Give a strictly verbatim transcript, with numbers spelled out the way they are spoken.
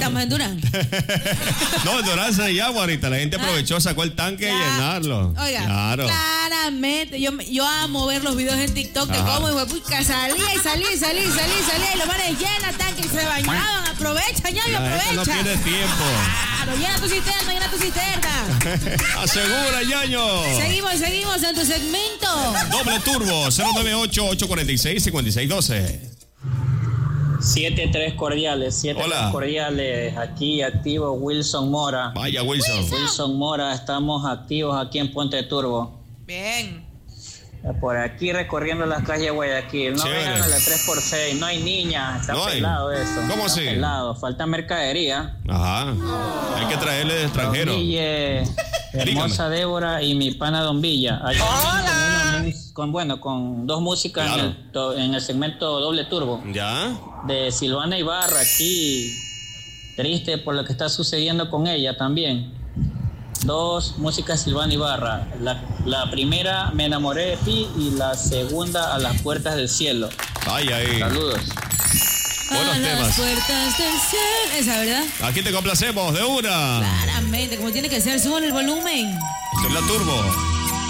estamos en Durán. No, en Durán se llama ahorita. La gente aprovechó, sacó el tanque y llenarlo. Oiga, claro. claramente. Yo, yo amo ver los videos en TikTok de cómo huepuca salía y salía y salía y salía y salía. Y los manes llenan tanque y se bañaban. Aprovecha, ya, y aprovecha. No tiene tiempo. Claro, llena tu cisterna, llena tu cisterna. Asegura, ñaño. Seguimos, seguimos en tu segmento. Doble turbo, cero nueve ocho, ocho cuatro seis, cinco seis uno dos. siete tres cordiales, siete Hola. cordiales, aquí activo Wilson Mora. Vaya, Wilson. Wilson. Wilson Mora, estamos activos aquí en Puente Turbo. Bien. Por aquí recorriendo las calles de Guayaquil. No Chévere. vengan a la tres por seis, no hay niñas, está No hay. pelado eso. ¿Cómo está así? pelado, falta mercadería. Ajá. Hay que traerle de extranjero. Don Ville, hermosa Débora y mi pana Don Villa. Allá con, una, con bueno, con dos músicas Claro. en, el, to- en el segmento Doble Turbo. ¿Ya? De Silvana Ibarra, aquí triste por lo que está sucediendo con ella también. Dos músicas Silvana Ibarra. La, la primera, Me enamoré de ti, y la segunda, A las puertas del cielo. Vaya ahí. Saludos. Buenos a temas. las puertas del cielo. Esa, ¿verdad? Aquí te complacemos de una. Claramente, como tiene que ser. Suban el volumen. Esto es la turbo.